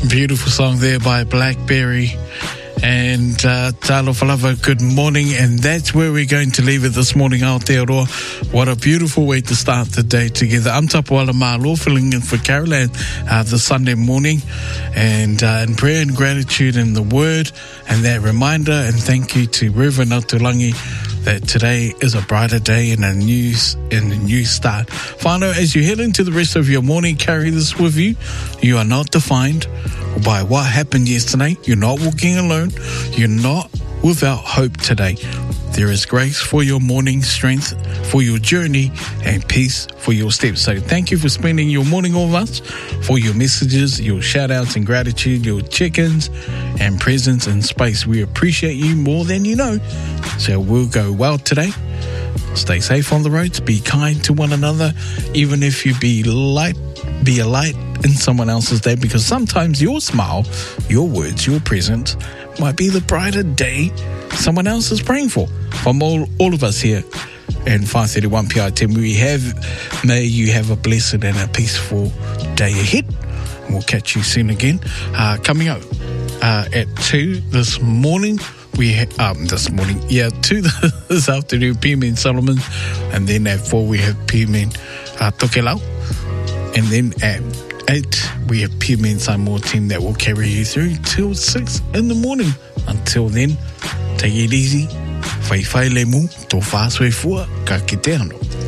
Beautiful song there by Blackberry and Talo Falava, good morning. And that's where we're going to leave it this morning, Aotearoa. What a beautiful way to start the day together. I'm Tapuala Malo, filling in for Caroline this Sunday morning, and in prayer and gratitude in the word and that reminder, and thank you to Reverend Atulangi that today is a brighter day and a new start. Whānau, as you head into the rest of your morning, carry this with you. You are not defined by what happened yesterday. You're not walking alone. You're not without hope today. There is grace for your morning, strength for your journey, and peace for your steps. So thank you for spending your morning with us, for your messages, your shout-outs and gratitude, your check-ins and presence and space. We appreciate you more than you know. So we'll go well today. Stay safe on the roads. Be kind to one another, even if you be a light in someone else's day, because sometimes your smile, your words, your presence might be the brighter day someone else is praying for. From all of us here in 531 PITM, may you have a blessed and a peaceful day ahead. We'll catch you soon again. Coming up at 2 this morning, this afternoon, PM Solomon, and then at 4 we have PM Tokelau, and then at 8 we have PM Samoa team that will carry you through till 6 in the morning. Until then, take it easy. Whai le mu, tō whāsui fua, ka kite anō.